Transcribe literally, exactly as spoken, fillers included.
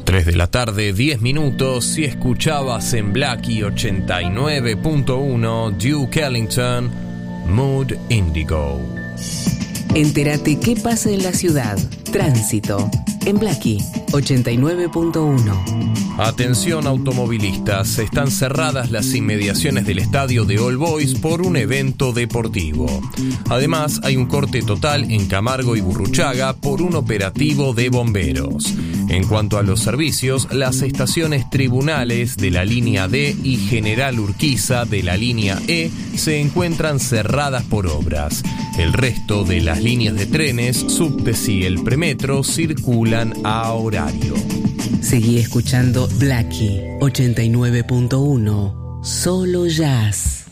tres de la tarde, diez minutos, y escuchabas en Blackie ochenta y nueve punto uno Duke Ellington, Mood Indigo. Entérate qué pasa en la ciudad. Tránsito en Blackie ochenta y nueve punto uno. Atención automovilistas, están cerradas las inmediaciones del estadio de All Boys por un evento deportivo. Además, hay un corte total en Camargo y Burruchaga por un operativo de bomberos. En cuanto a los servicios, las estaciones Tribunales de la línea D y General Urquiza de la línea E se encuentran cerradas por obras. El resto de las líneas de trenes, subtes y el premetro circulan a horario. Seguí escuchando Blackie ochenta y nueve punto uno, solo jazz.